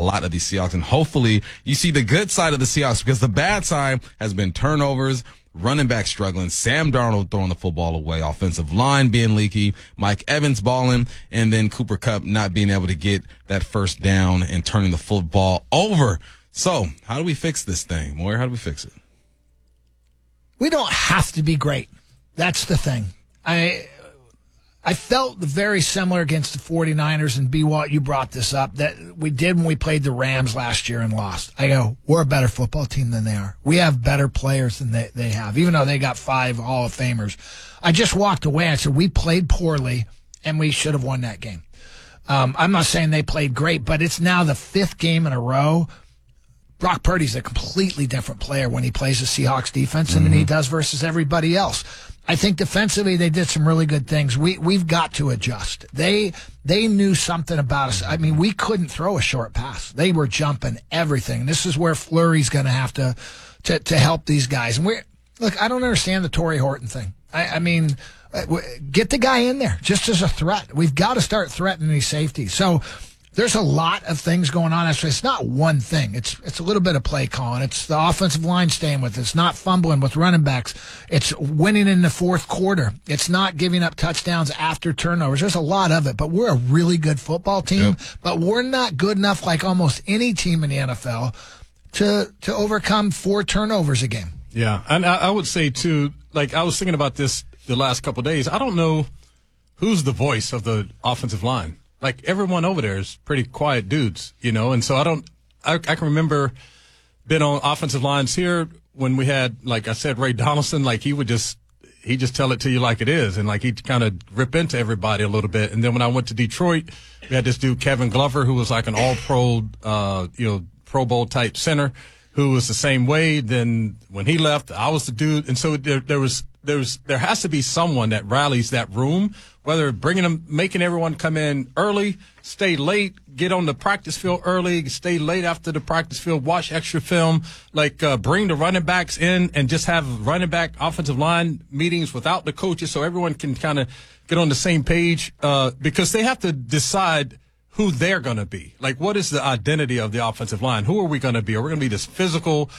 lot of these Seahawks. And hopefully you see the good side of the Seahawks, because the bad side has been turnovers, running back struggling, Sam Darnold throwing the football away, offensive line being leaky, Mike Evans balling, and then Cooper Kupp not being able to get that first down and turning the football over. So how do we fix this thing, Moyer? How do we fix it? We don't have to be great. That's the thing. I felt very similar against the 49ers, and B-Watt, you brought this up, that we did when we played the Rams last year and lost. I go, we're a better football team than they are. We have better players than they have, even though they got 5 Hall of Famers. I just walked away. I said, we played poorly, and we should have won that game. I'm not saying they played great, but it's now the 5th game in a row. Brock Purdy's a completely different player when he plays the Seahawks defense than he does versus everybody else. I think defensively they did some really good things. We've got to adjust. They knew something about us. I mean, we couldn't throw a short pass. They were jumping everything. This is where Fleury's going to have to help these guys. And look, I don't understand the Torrey Horton thing. I mean, get the guy in there just as a threat. We've got to start threatening these safeties. So there's a lot of things going on. Actually, it's not one thing. It's a little bit of play calling. It's the offensive line staying with it. It's not fumbling with running backs. It's winning in the fourth quarter. It's not giving up touchdowns after turnovers. There's a lot of it, but we're a really good football team. Yep. But we're not good enough, like almost any team in the NFL, to overcome 4 turnovers a game. Yeah, and I would say, too, like I was thinking about this the last couple of days. I don't know who's the voice of the offensive line. Like, everyone over there is pretty quiet dudes, you know, and so I can remember being on offensive lines here when we had, like I said, Ray Donaldson, like he just tell it to you like it is, and like he'd kind of rip into everybody a little bit. And then when I went to Detroit, we had this dude, Kevin Glover, who was like an all-pro, Pro Bowl type center, who was the same way. Then when he left, I was the dude. And so there has to be someone that rallies that room, whether making everyone come in early, stay late, get on the practice field early, stay late after the practice field, watch extra film, like bring the running backs in and just have running back offensive line meetings without the coaches so everyone can kind of get on the same page, because they have to decide who they're going to be. Like, what is the identity of the offensive line? Who are we going to be? Are we going to be this physical,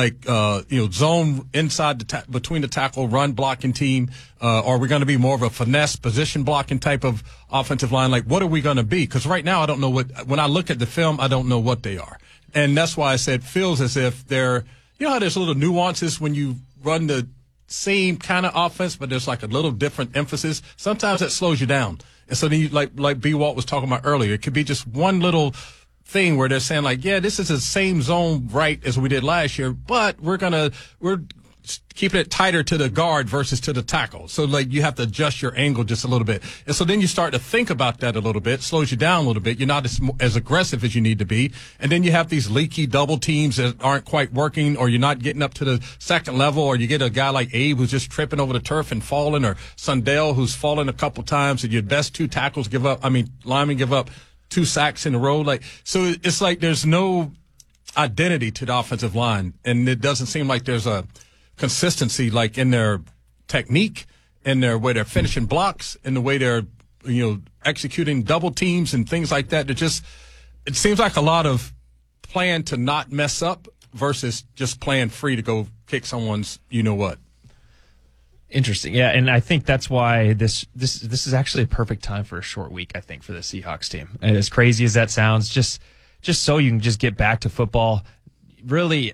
zone inside between the tackle, run blocking team? Are we going to be more of a finesse position blocking type of offensive line? Like, what are we going to be? Because right now I don't know when I look at the film, I don't know what they are. And that's why I said feels as if they're, you know how there's little nuances when you run the same kind of offense, but there's like a little different emphasis. Sometimes that slows you down. And so then you, like B. Walt was talking about earlier, it could be just one little thing where they're saying like, yeah, this is the same zone right as we did last year, but we're keeping it tighter to the guard versus to the tackle. So like you have to adjust your angle just a little bit. And so then you start to think about that a little bit, slows you down a little bit. You're not as aggressive as you need to be. And then you have these leaky double teams that aren't quite working, or you're not getting up to the second level, or you get a guy like Abe who's just tripping over the turf and falling, or Sundell who's fallen a couple times, and your best 2 tackles linemen give up 2 sacks in a row. Like, so it's like there's no identity to the offensive line, and it doesn't seem like there's a consistency, like in their technique, in their way they're finishing blocks, in the way they're, executing double teams and things like that. It seems like a lot of playing to not mess up versus just playing free to go kick someone's what. Interesting. Yeah, and I think that's why this is actually a perfect time for a short week, I think, for the Seahawks team. And as crazy as that sounds, just so you can just get back to football. Really,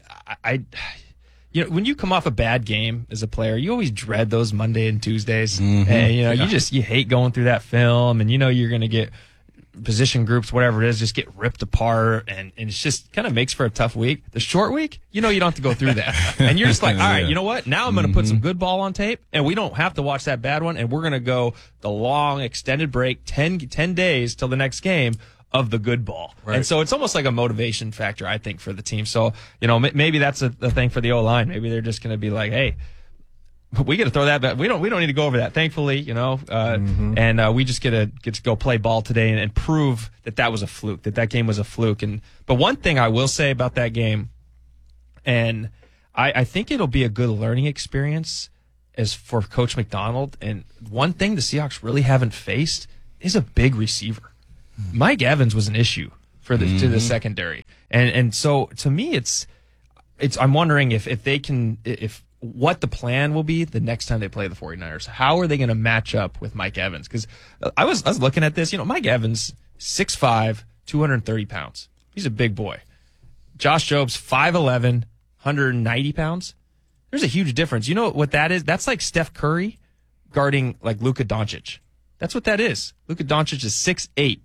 when you come off a bad game as a player, you always dread those Monday and Tuesdays. Mm-hmm. And, you hate going through that film, and you're going to get position groups, whatever it is, just get ripped apart, and it's just kind of makes for a tough week. The short week, you don't have to go through that. And you're just like, all right, you know what? Now I'm going to put some good ball on tape, and we don't have to watch that bad one, and we're going to go the long extended break, 10 days till the next game of the good ball. Right. And so it's almost like a motivation factor, I think, for the team. So, maybe that's a thing for the O-line. Maybe they're just going to be like, hey, we got to throw that back. We don't need to go over that, thankfully, and we just get to go play ball today and prove that was a fluke, that game was a fluke. But one thing I will say about that game, and I think it'll be a good learning experience as for Coach McDonald. And one thing the Seahawks really haven't faced is a big receiver. Mike Evans was an issue for to the secondary. And so to me, it's I'm wondering if they can, if what the plan will be the next time they play the 49ers. How are they going to match up with Mike Evans? Because I was looking at this, Mike Evans, 6'5", 230 pounds. He's a big boy. Josh Jobs, 5'11", 190 pounds. There's a huge difference. You know what that is? That's like Steph Curry guarding like Luka Doncic. That's what that is. Luka Doncic is 6'8",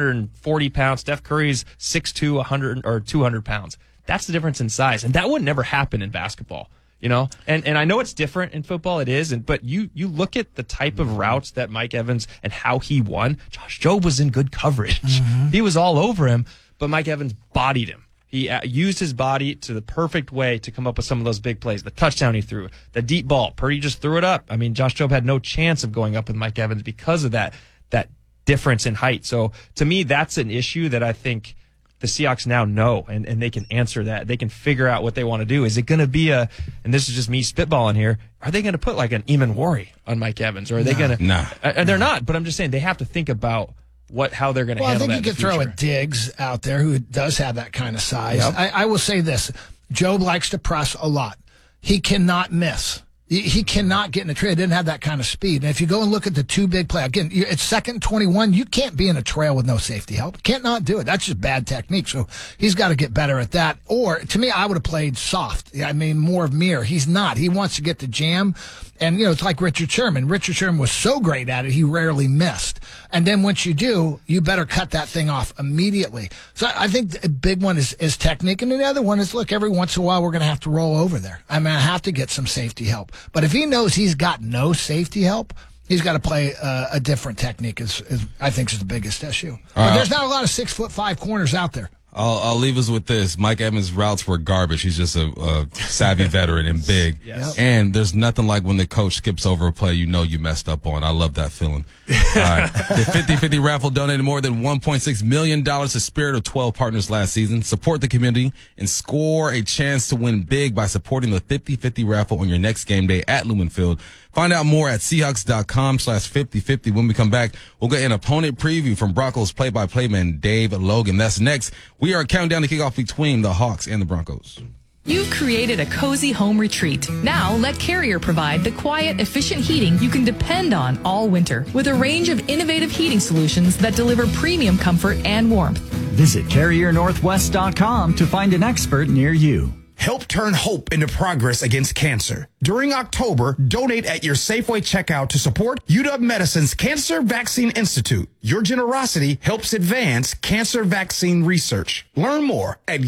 240 pounds. Steph Curry's 6'2", 100 or 200 pounds. That's the difference in size. And that would never happen in basketball. And I know it's different in football, it is, but you look at the type of routes that Mike Evans and how he won. Josh Jobe was in good coverage. He was all over him, but Mike Evans bodied him. He used his body to the perfect way to come up with some of those big plays. The touchdown he threw, the deep ball, Purdy just threw it up. I mean, Josh Jobe had no chance of going up with Mike Evans because of that difference in height. So to me, that's an issue that I think the Seahawks now know, and they can answer that. They can figure out what they want to do. Is it going to be and this is just me spitballing here, are they going to put like an Eamon Worry on Mike Evans? Or are they going to? Nah. They're not, but I'm just saying they have to think about how they're going to handle that. I think you could throw a Diggs out there who does have that kind of size. Yep. I will say this. Jobe likes to press a lot. He cannot miss. He cannot get in a trail. He didn't have that kind of speed. And if you go and look at the two big play, again, it's 2nd and 21. You can't be in a trail with no safety help. Can't not do it. That's just bad technique. So he's got to get better at that. Or, to me, I would have played soft. I mean, more of Mir. He's not. He wants to get the jam. And, it's like Richard Sherman. Richard Sherman was so great at it, he rarely missed. And then once you do, you better cut that thing off immediately. So I think the big one is technique. And the other one is, look, every once in a while we're going to have to roll over there. I mean, I have to get some safety help. But if he knows he's got no safety help, he's got to play a different technique, is I think is the biggest issue. But there's not a lot of 6'5" corners out there. I'll leave us with this. Mike Evans' routes were garbage. He's just a savvy veteran and big. Yes. And there's nothing like when the coach skips over a play you messed up on. I love that feeling. All right. The 50-50 raffle donated more than $1.6 million to Spirit of 12 partners last season. Support the community and score a chance to win big by supporting the 50-50 raffle on your next game day at Lumen Field. Find out more at Seahawks.com/5050. When we come back, we'll get an opponent preview from Broncos play-by-play man Dave Logan. That's next. We are counting down the kickoff between the Hawks and the Broncos. You've created a cozy home retreat. Now let Carrier provide the quiet, efficient heating you can depend on all winter with a range of innovative heating solutions that deliver premium comfort and warmth. Visit CarrierNorthwest.com to find an expert near you. Help turn hope into progress against cancer. During October, donate at your Safeway checkout to support UW-Medicine's Cancer Vaccine Institute. Your generosity helps advance cancer vaccine research. Learn more at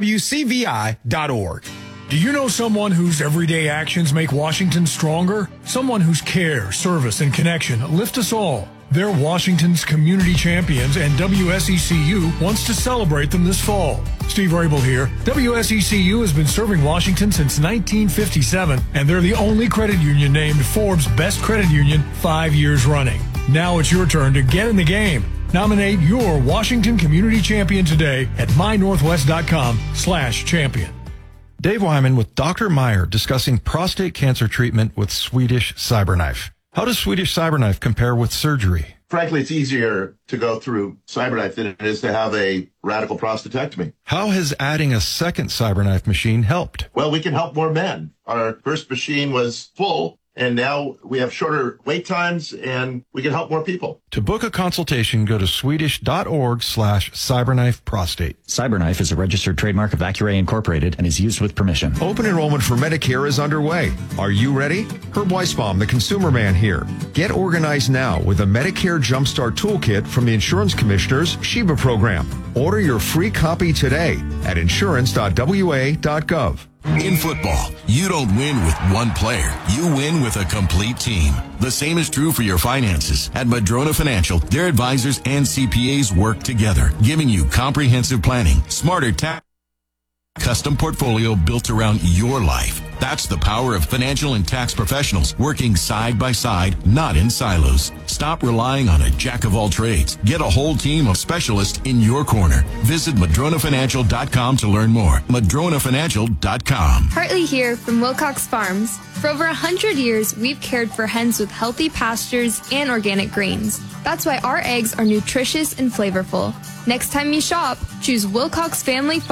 uwcvi.org. Do you know someone whose everyday actions make Washington stronger? Someone whose care, service, and connection lift us all. They're Washington's community champions, and WSECU wants to celebrate them this fall. Steve Rabel here. WSECU has been serving Washington since 1957, and they're the only credit union named Forbes' Best Credit Union 5 years running. Now it's your turn to get in the game. Nominate your Washington community champion today at mynorthwest.com/champion. Dave Wyman with Dr. Meyer discussing prostate cancer treatment with Swedish CyberKnife. How does Swedish CyberKnife compare with surgery? Frankly, it's easier to go through CyberKnife than it is to have a radical prostatectomy. How has adding a second CyberKnife machine helped? Well, we can help more men. Our first machine was full, and now we have shorter wait times, and we can help more people. To book a consultation, go to swedish.org/CyberKnife prostate. CyberKnife is a registered trademark of Accuray Incorporated and is used with permission. Open enrollment for Medicare is underway. Are you ready? Herb Weisbaum, the consumer man here. Get organized now with a Medicare Jumpstart Toolkit from the Insurance Commissioner's Sheba program. Order your free copy today at insurance.wa.gov. In football, you don't win with one player. You win with a complete team. The same is true for your finances. At Madrona Financial, their advisors and CPAs work together, giving you comprehensive planning, smarter tax. Custom portfolio built around your life. That's the power of financial and tax professionals working side by side, not in silos. Stop relying on a jack of all trades. Get a whole team of specialists in your corner. Visit MadronaFinancial.com to learn more. MadronaFinancial.com. Hartley here from Wilcox Farms. For over 100 years, we've cared for hens with healthy pastures and organic grains. That's why our eggs are nutritious and flavorful. Next time you shop, choose Wilcox Family